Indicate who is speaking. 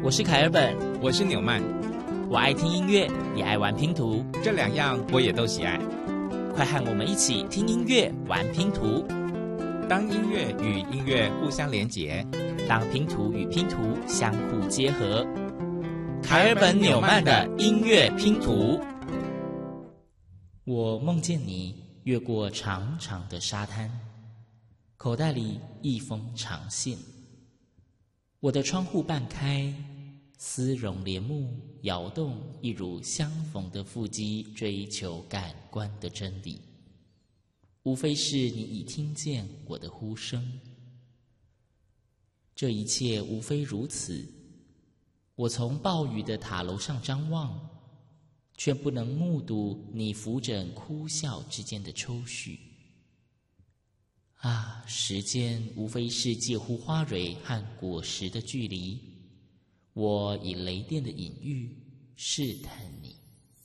Speaker 1: 我是凯尔本，
Speaker 2: 我是纽曼。
Speaker 1: 我爱听音乐，也爱玩拼图，
Speaker 2: 这两样我也都喜爱。
Speaker 1: 快和我们一起听音乐，玩拼图。
Speaker 2: 当音乐与音乐互相连结，
Speaker 1: 当拼图与拼图相互结合。凯尔本纽曼的音乐拼图。我梦见你越过长长的沙滩，口袋里一封长信。我的窗户半开，丝绒帘幕摇动，一如相逢的腹肌追求感官的真理。无非是你已听见我的呼声。这一切无非如此。我从暴雨的塔楼上张望，却不能目睹你扶枕哭笑之间的抽绪。啊，时间无非是介乎花蕊和果实的距离。我以雷电的隐喻试探